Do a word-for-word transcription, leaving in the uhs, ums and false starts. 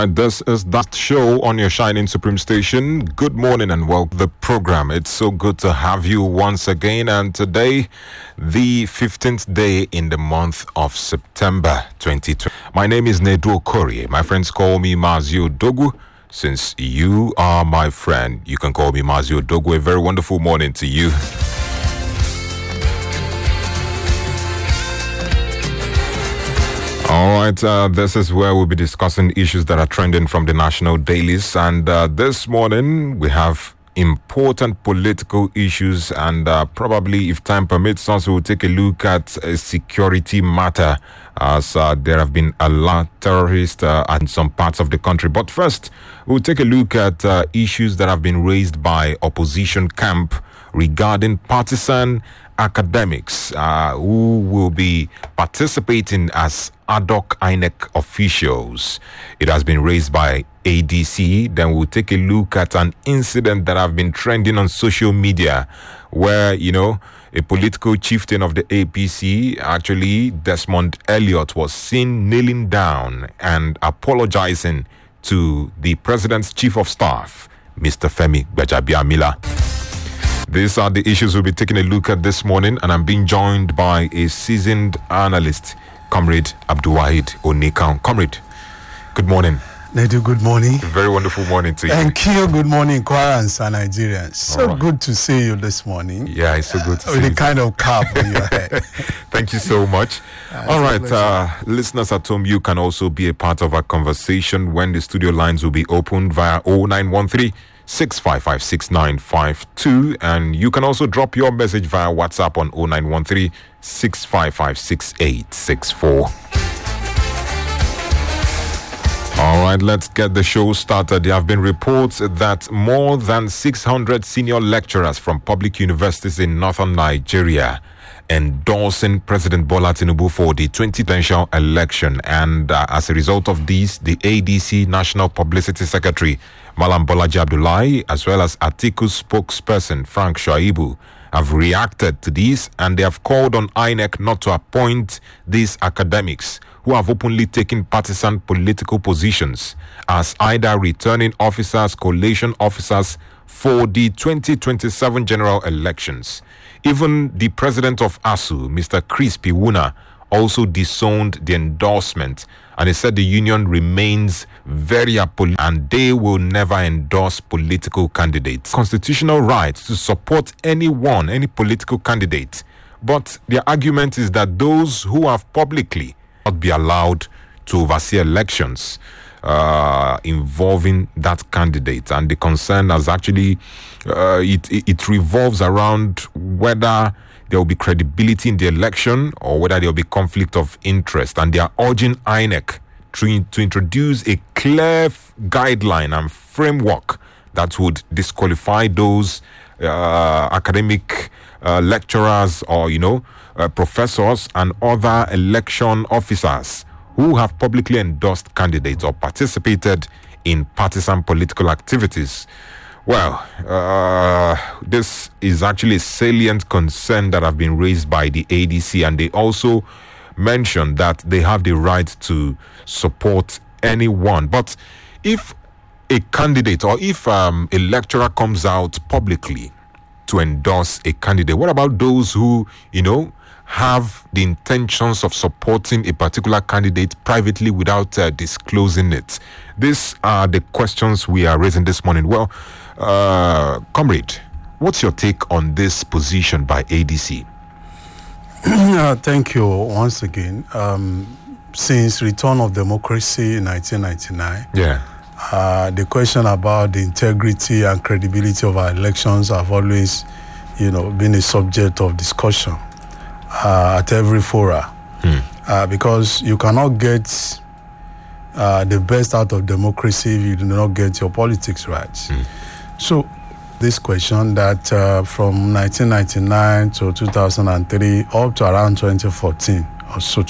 right, this is that show on your Shining Supreme station. Good morning and welcome to the program. It's so good to have you once again. And today, the fifteenth day in the month of September twenty twenty. My name is Nedu Okori. My friends call me Mazio Dogu. Since you are my friend, you can call me Mazio Dogu. A very wonderful morning to you. All right, uh, this is where we'll be discussing issues that are trending from the national dailies. And uh, this morning, we have important political issues. And uh, probably, if time permits us, we'll take a look at a security matter, as uh, there have been a lot of terrorists uh, in some parts of the country. But first, we'll take a look at uh, issues that have been raised by opposition camp regarding partisan academics uh, who will be participating as ad hoc I N E C officials. It has been raised by A D C. Then we'll take a look at an incident that have been trending on social media where, you know, a political chieftain of the A P C, actually Desmond Elliott, was seen kneeling down and apologizing to the president's chief of staff, Mister Femi Gbajabiamila. These are the issues we'll be taking a look at this morning, and I'm being joined by a seasoned analyst, Comrade Abdulwahid Onikang. Comrade, good morning. Nedu, good morning. A very wonderful morning to you. Thank you. Good morning, Kwarans and Nigerians. So right. Good to see you this morning. Yeah, it's so good to uh, see with you. With the kind of cap on your head. Thank you so much. Uh, All right, uh, listeners at home, you can also be a part of our conversation when the studio lines will be opened via oh nine one three, six five five, six nine five two, and you can also drop your message via WhatsApp on oh nine one three, six five five, six eight six four. All right, let's get the show started. There have been reports that more than six hundred senior lecturers from public universities in northern Nigeria endorsing President Bola Tinubu for the twenty twenty election. And uh, as a result of this, the A D C National Publicity Secretary, Malam Bolaji Abdullahi, as well as Atiku's spokesperson, Frank Shaibu, have reacted to this, and they have called on I N E C not to appoint these academics who have openly taken partisan political positions as either returning officers, collation officers for the twenty twenty-seven general elections. Even the president of A S U, Mister Chris Piwuna, also disowned the endorsement, and he said the union remains very apolitical and they will never endorse political candidates. Constitutional right to support anyone, any political candidate. But their argument is that those who have publicly not be allowed to oversee elections uh, involving that candidate. And the concern has actually, uh, it, it, it revolves around whether there will be credibility in the election or whether there will be conflict of interest. And they are urging I N E C to, to introduce a clear f- guideline and framework that would disqualify those uh, academic uh, lecturers or, you know, uh, professors and other election officers who have publicly endorsed candidates or participated in partisan political activities. Well, uh, this is actually a salient concern that have been raised by the A D C, and they also mentioned that they have the right to support anyone. But if a candidate or if um, a lecturer comes out publicly to endorse a candidate, what about those who, you know, have the intentions of supporting a particular candidate privately without uh, disclosing it? These are the questions we are raising this morning. Well, uh, comrade, what's your take on this position by A D C? uh, thank you once again. Um, since return of democracy in nineteen ninety-nine, yeah, uh, the question about the integrity and credibility of our elections have always, you know, been a subject of discussion uh, at every fora, hmm. uh, because you cannot get uh, the best out of democracy if you do not get your politics right. Hmm. So this question that uh, from nineteen ninety-nine to two thousand three up to around twenty fourteen or so,